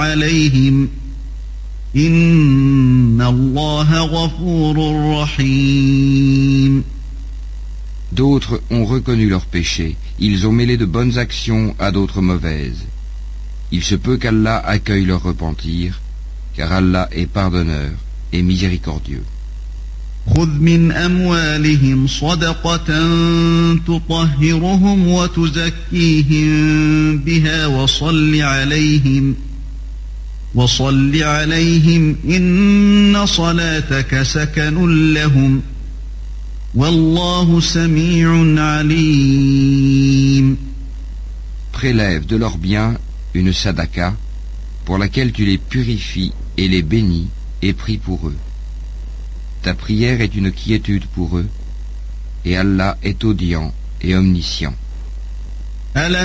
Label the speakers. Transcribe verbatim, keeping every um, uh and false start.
Speaker 1: عليهم إن الله غفور رحيم.
Speaker 2: D'autres ont reconnu leurs péchés. Ils ont mêlé de bonnes actions à d'autres mauvaises. Il se peut qu'Allah accueille leur repentir, car Allah est pardonneur et miséricordieux.
Speaker 1: خذ من أموالهم صدقة تطهرهم وتزكيهم بها وصل عليهم وصل عليهم إن صلاتك سكن لهم والله سميع عليم.
Speaker 2: Prélève de leurs biens une sadaka pour laquelle tu les purifies et les bénis et prie pour eux. Ta prière est une quiétude pour eux, et Allah est audient et omniscient.